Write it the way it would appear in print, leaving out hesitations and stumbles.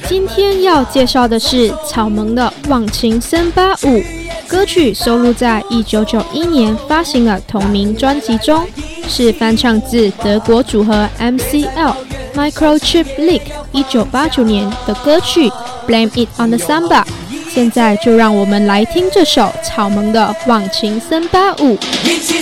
今天要介绍的是草蜢的《忘情森巴舞》，歌曲收录在1991年发行的同名专辑中，是翻唱自德国组合 MCL Microchip Lick 1989年的歌曲 Blame It on the Samba。现在就让我们来听这首草蜢的《忘情森巴舞》。 一起